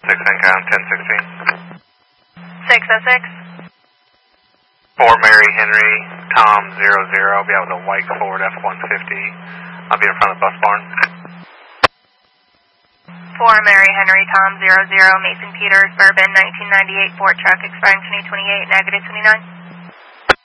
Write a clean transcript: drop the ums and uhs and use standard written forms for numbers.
6 Incom 1016. 606. 4 Mary Henry, Tom 00. I'll be out with a white Ford F-150. I'll be in front of the bus barn. 4 Mary Henry, Tom 00, Mason Peters, Bourbon, 1998, Ford truck, expiring 2028, -29.